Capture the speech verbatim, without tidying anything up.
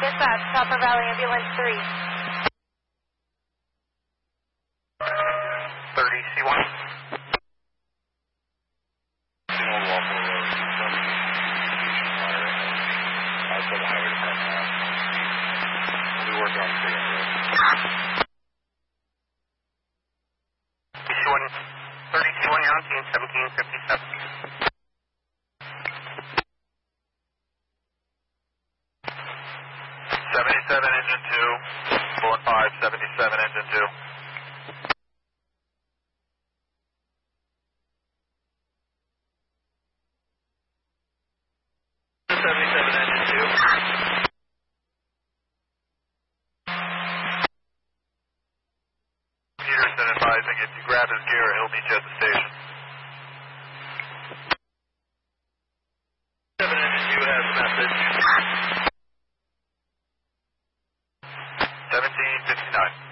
Dispatch, Copper Valley Ambulance three. thirty C one. thirty C one, you're on team seventeen fifty-seven. seventy-seven engine two, bullet five, seventy-seven engine two. seventy-seven engine two. Peterson advising if you grab his gear, he'll meet you at the station. seven engine two has a message. seventeen fifty-nine.